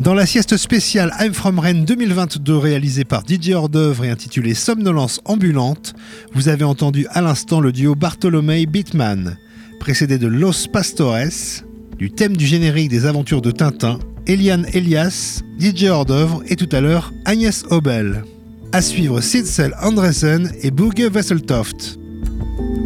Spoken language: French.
Dans la sieste spéciale I'm From Rennes 2022 réalisée par Didier Hors-d'œuvre et intitulée Somnolence ambulante, vous avez entendu à l'instant le duo Bartolomé Beatman, précédé de Los Pastores, du thème du générique des aventures de Tintin, Eliane Elias, Didier Hors-d'œuvre et tout à l'heure Agnès Obel. À suivre Sidsel Andresen et Bugge Wesseltoft.